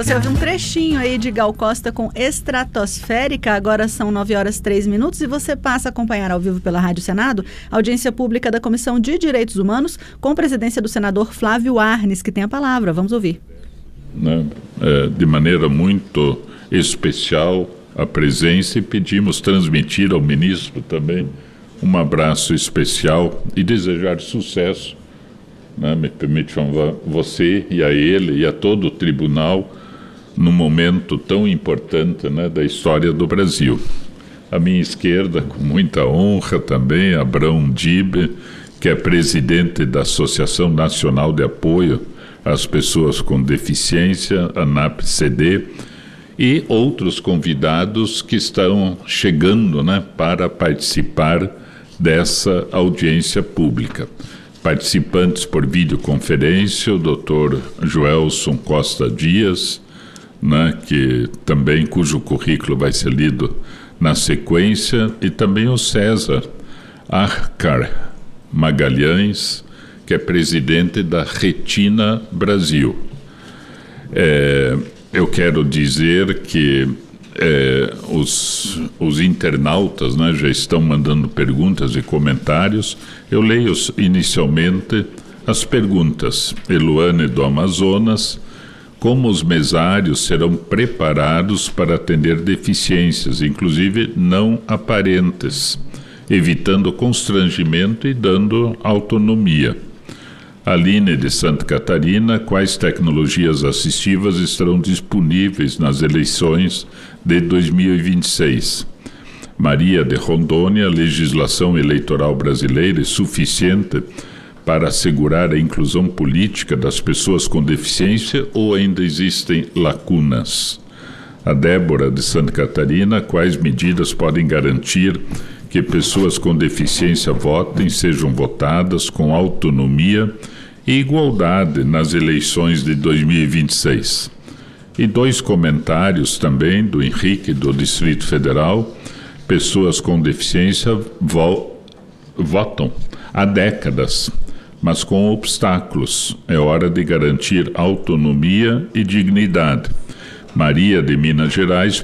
Você ouviu um trechinho aí de Gal Costa com Estratosférica. Agora são 9h03 e você passa a acompanhar ao vivo pela Rádio Senado a audiência pública da Comissão de Direitos Humanos com presidência do senador Flávio Arnes, que tem a palavra. Vamos ouvir. De maneira muito especial a presença, e pedimos transmitir ao ministro também um abraço especial e desejar sucesso, me permite chamar você e a ele e a todo o tribunal num momento tão importante, da história do Brasil. À minha esquerda, com muita honra também, Abrão Dibe, que é presidente da Associação Nacional de Apoio às Pessoas com Deficiência, ANAP-CD, e outros convidados que estão chegando, para participar dessa audiência pública. Participantes por videoconferência, o Dr. Joelson Costa Dias, cujo currículo vai ser lido na sequência, e também o César Arcar Magalhães, que é presidente da Retina Brasil. Eu quero dizer que os internautas já estão mandando perguntas e comentários. Eu leio inicialmente as perguntas. Eluane do Amazonas: como os mesários serão preparados para atender deficiências, inclusive não aparentes, evitando constrangimento e dando autonomia? Aline de Santa Catarina: quais tecnologias assistivas estarão disponíveis nas eleições de 2026? Maria de Rondônia: a legislação eleitoral brasileira é suficiente para assegurar a inclusão política das pessoas com deficiência ou ainda existem lacunas? A Débora de Santa Catarina: quais medidas podem garantir que pessoas com deficiência votem, sejam votadas com autonomia e igualdade nas eleições de 2026? E 2 comentários também do Henrique, do Distrito Federal: pessoas com deficiência votam há décadas, mas com obstáculos. É hora de garantir autonomia e dignidade. Maria de Minas Gerais: